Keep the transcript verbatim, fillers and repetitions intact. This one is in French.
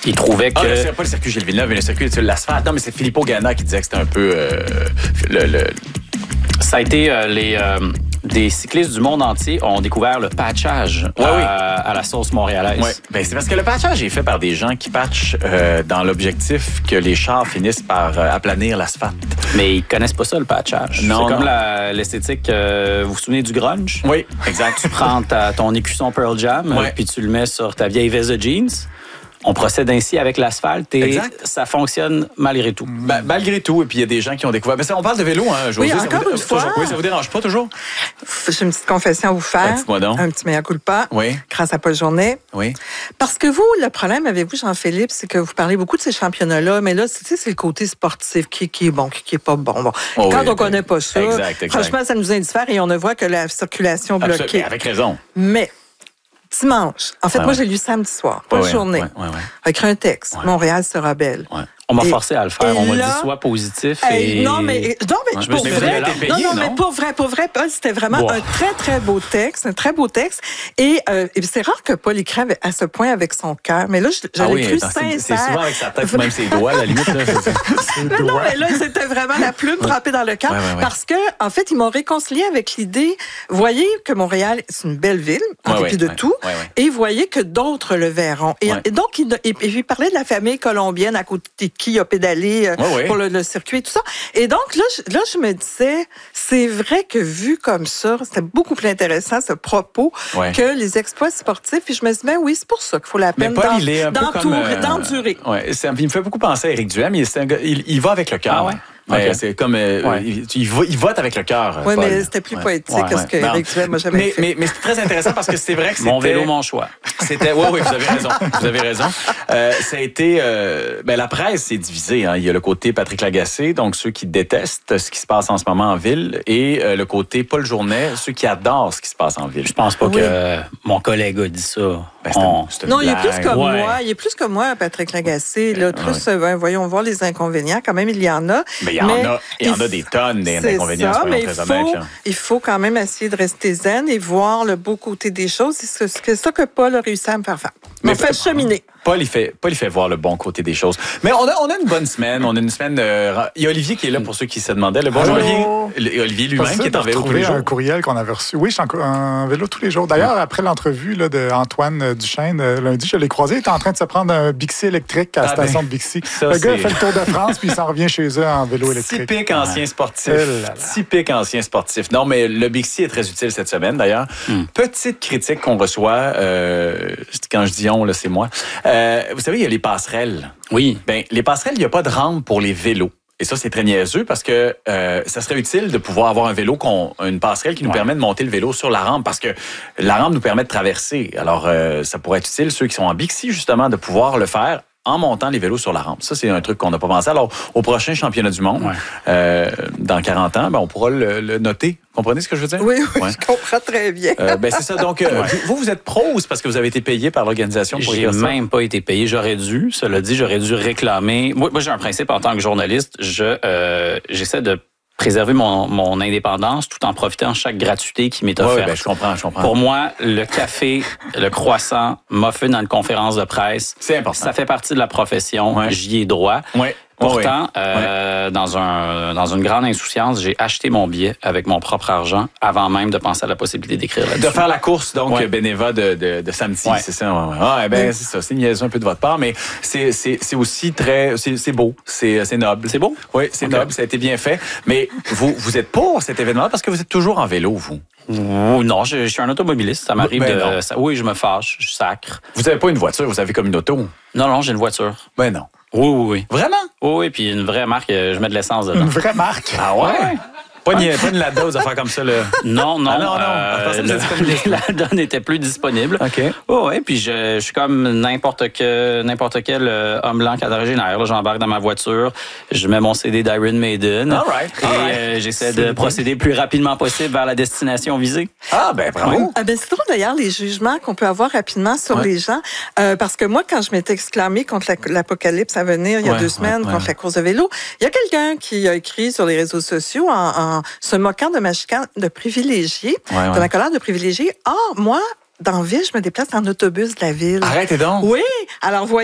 Il trouvait que... Ah, c'est pas le circuit Gilles Villeneuve, mais le circuit sur l'asphalte. Non, mais c'est Filippo Ganna qui disait que c'était un peu... Euh, le, le... Ça a été euh, les... Euh, des cyclistes du monde entier ont découvert le patchage ouais, euh, oui. à la sauce montréalaise. Ouais. Ben, c'est parce que le patchage est fait par des gens qui patchent euh, dans l'objectif que les chars finissent par euh, aplanir l'asphalte. Mais ils connaissent pas ça, le patchage. Non, c'est non. comme la, l'esthétique, euh, vous vous souvenez du grunge? Oui, exact. Tu prends ta, ton écusson Pearl Jam, Ouais. euh, puis tu le mets sur ta vieille veste de jeans. On procède ainsi avec l'asphalte et Exact. ça fonctionne malgré tout. Ben, malgré tout, et puis il y a des gens qui ont découvert... Ben, ça, on parle de vélo, hein, Josée. Oui, ça encore vous, une toujours, fois. Oui, ça vous dérange pas toujours? J'ai une petite confession à vous faire. Ben, dites-moi donc. Un petit mea culpa. Oui. Grâce à Paul Journet. Oui. Parce que vous, le problème avec vous, Jean-Philippe, c'est que vous parlez beaucoup de ces championnats-là, mais là, tu sais, c'est le côté sportif qui, qui est bon, qui, qui est pas bon. bon. Oh Quand oui, on connaît pas ça, exact, exact. franchement, ça nous indiffère et on ne voit que la circulation Absolument. bloquée. Avec raison. Mais dimanche, en fait, Ah moi, ouais. j'ai lu samedi soir, Paul Ouais, Journet, ouais, ouais, ouais. a écrit un texte, Ouais. Montréal sera belle. Ouais. On m'a Et- forcé à le faire. et On m'a là- dit soit positif Hey, et... non, mais, non, mais Ouais, je me pour suis vrai, fait été payé, non, non, non? mais pour vrai, pour vrai, Paul, c'était vraiment Bon. un très, très beau texte, un très beau texte. Et, euh, et c'est rare que Paul écrive avec- à ce point avec son cœur. Mais là, je, je Ah l'ai oui, cru attends, c'est, sincère. c'est souvent avec sa tête ou même ses doigts, à la limite. Là, c'est, Non, non, mais là, c'était vraiment la plume trempée dans le cœur. Ouais, ouais, ouais. Parce que, en fait, ils m'ont réconcilié avec l'idée, voyez que Montréal, c'est une belle ville, en Ouais, dépit ouais, de ouais, tout. ouais, ouais. Et voyez que d'autres le verront. Et, Ouais. et donc, il, et, et il parlait de la famille colombienne à côté de qui a pédalé euh, Ouais, ouais. pour le, le circuit et tout ça. Et donc, là, je, là, je me disais, c'est vrai que vu comme ça, c'était beaucoup plus intéressant, ce propos, Ouais. que les exploits sportifs. Puis je me suis dit, ben oui, c'est pour ça qu'il faut la Mais peine Paul, d'en- il est un peu d'entourer- comme... euh, d'endurer. Ouais, c'est un- il me fait beaucoup penser à Éric Duhem. Il, c'est un gars- il, il va avec le cœur. Ah ouais? Ouais, Ok. c'est comme... euh, Ouais. il, il, vo- il vote avec le cœur, Oui, Paul. mais c'était plus Ouais. poétique Ouais, que ce ouais. que Non. Éric Duhem n'a jamais Mais, fait. mais, mais c'est très intéressant parce que c'est vrai que c'était... Mon vélo, mon choix. C'était, oui, oui, vous avez raison. Vous avez raison. Euh, ça a été, euh, ben la presse s'est divisée. Hein. Il y a le côté Patrick Lagacé, donc ceux qui détestent ce qui se passe en ce moment en ville, et euh, le côté Paul Journet, ceux qui adorent ce qui se passe en ville. Je pense pas Oui. que euh, mon collègue a dit ça. Ben, c'est, On- une- c'est une Non, il est blague. plus comme Ouais. moi. Il est plus comme moi, Patrick Lagacé. Là, plus, euh, ben, voyons voir les inconvénients. Quand même, il y en a. Mais il y en a, il y en a des tonnes des c'est inconvénients, ça, soyons mais très il faut, honnêtes, là. il faut quand même essayer de rester zen et voir le beau côté des choses. C'est ce- c'est ça que Paul a réussi à me faire faire. Mais On fait pas- cheminer. Paul, il fait, Paul, il fait voir le bon côté des choses. Mais on a, on a une bonne semaine. On a une semaine. euh, il y a Olivier qui est là pour ceux qui se demandaient. Le bonjour, Allô? Olivier. Le- Olivier lui-même qui est en vélo tous les retrouver jours. un courriel qu'on avait reçu. Oui, je suis en, co- en vélo tous les jours. D'ailleurs, après l'entrevue là, d'Antoine euh, Duchesne, euh, lundi, je l'ai croisé. Il était en train de se prendre un Bixi électrique à la Ah, station ben, de Bixi. ça, Le gars a c'est- fait le tour de France, puis il s'en revient chez eux en vélo électrique. Typique ancien sportif. Eh là là. Typique ancien sportif. Non, mais le Bixi est très utile cette semaine, d'ailleurs. Petite critique qu'on reçoit, euh, quand je dis on, là, c'est moi. Euh, vous savez, il y a les passerelles. Oui. Ben, les passerelles, il n'y a pas de rampe pour les vélos. Et ça, c'est très niaiseux parce que euh, ça serait utile de pouvoir avoir un vélo, qu'on, une passerelle qui nous Ouais. permet de monter le vélo sur la rampe parce que la rampe nous permet de traverser. Alors, euh, ça pourrait être utile, ceux qui sont en Bixi, justement, de pouvoir le faire en montant les vélos sur la rampe. Ça, c'est un truc qu'on n'a pas pensé. Alors, au prochain championnat du monde, Ouais. euh, dans quarante ans, ben, on pourra le, le noter. Comprenez ce que je veux dire? Oui, oui, Ouais. je comprends très bien. Euh, ben, c'est ça. Donc, euh, vous, vous êtes pro ou c'est parce que vous avez été payé par l'organisation pour J'ai écrire ça? même pas été payé. J'aurais dû, cela dit, j'aurais dû réclamer. Moi, moi j'ai un principe en tant que journaliste. Je euh, j'essaie de préserver mon, mon indépendance tout en profitant de chaque gratuité qui m'est Ouais, offerte. ben, je comprends, je comprends. Pour moi, le café, le croissant, muffin dans une conférence de presse, C'est important. ça fait partie de la profession. Ouais. J'y ai droit. Ouais. Pourtant, Ouais. euh, dans un dans une grande insouciance, j'ai acheté mon billet avec mon propre argent avant même de penser à la possibilité d'écrire là-dessus. De faire la course, donc, Ouais. Bénéva de, de, de samedi, Ouais. c'est ça? Ouais, ouais. Ah, eh ben, c'est ça. C'est niaiseux un peu de votre part, mais c'est, c'est, c'est aussi très... C'est, c'est beau, c'est, c'est noble. C'est beau? Oui, c'est Ok. noble, ça a été bien fait. Mais vous, vous êtes pour cet événement parce que vous êtes toujours en vélo, vous. Ouh, non, je, je suis un automobiliste. Ça m'arrive Ben de... non. ça- oui, je me fâche, je sacre. Vous n'avez pas une voiture, vous avez comme une auto. Non, non, j'ai une voiture. Ben non. Oui, oui, oui. Vraiment? Oui, oui, puis une vraie marque, euh, je mets de l'essence dedans. Une vraie marque. Ah ouais? Pas une, pas une Lada, aux affaires comme ça, là. Non, non. Ah non, non. Ah, je pensais que vous le- étiez comme les- la donne n'était plus disponible. OK. Oui, oui, puis je, je suis comme n'importe que, n'importe quel euh, homme blanc quadragénaire. Là, j'embarque dans ma voiture, je mets mon C D d'Iron Maiden. All right, Et all right. euh, j'essaie de procéder le plus rapidement possible vers la destination visée. Ah, ben bravo. Ah ben, c'est drôle d'ailleurs les jugements qu'on peut avoir rapidement sur Ouais. les gens. Euh, parce que moi, quand je m'étais exclamée contre la- l'apocalypse à venir il y a Ouais, deux semaines, ouais, contre ouais. la course de vélo, il y a quelqu'un qui a écrit sur les réseaux sociaux en, en se moquant de ma chicane de privilégié, Ouais, de ouais. ma colère de privilégié. Or, moi, dans la ville, je me déplace en autobus de la ville. Arrêtez donc. Oui, alors voyez.